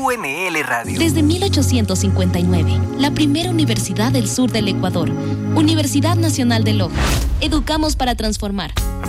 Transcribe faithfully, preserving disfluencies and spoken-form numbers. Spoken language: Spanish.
U N L Radio. Desde mil ochocientos cincuenta y nueve, la primera universidad del sur del Ecuador, Universidad Nacional de Loja. Educamos para transformar.